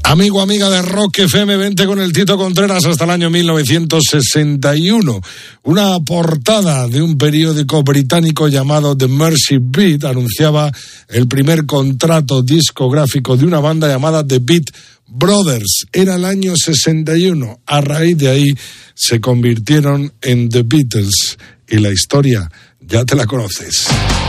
Amigo, amiga de Rock FM, vente con el Tito Contreras hasta el año 1961. Una portada de un periódico británico llamado The Mercy Beat anunciaba el primer contrato discográfico de una banda llamada The Beat Brothers. Era el año 61. A raíz de ahí se convirtieron en The Beatles y la historia ya te la conoces.